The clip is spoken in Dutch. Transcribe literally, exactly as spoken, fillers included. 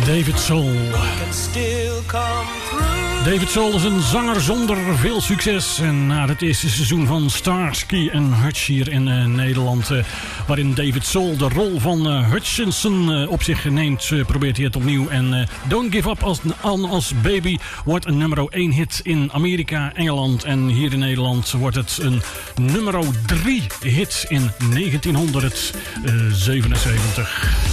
David Soul. David Soul is een zanger zonder veel succes. En na het eerste seizoen van Starsky en Hutch hier in uh, Nederland... Uh, waarin David Soul de rol van uh, Hutchinson uh, op zich neemt... Uh, probeert hij het opnieuw. En uh, Don't Give Up als, als Baby wordt een nummer één hit in Amerika, Engeland... en hier in Nederland wordt het een nummer drie hit in negentien zevenenzeventig.